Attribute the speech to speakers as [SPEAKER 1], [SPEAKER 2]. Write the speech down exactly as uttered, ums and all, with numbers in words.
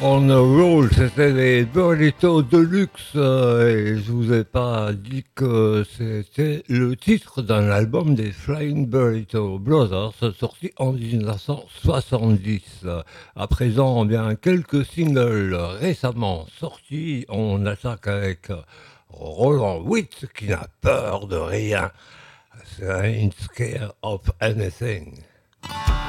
[SPEAKER 1] On a roll, c'était les Burrito Deluxe euh, et je vous ai pas dit que c'était le titre d'un album des Flying Burrito Brothers sorti en dix-neuf cent soixante-dix. À présent, bien quelques singles récemment sortis. On attaque avec Roland Witt qui n'a peur de rien. I ain't scared of anything.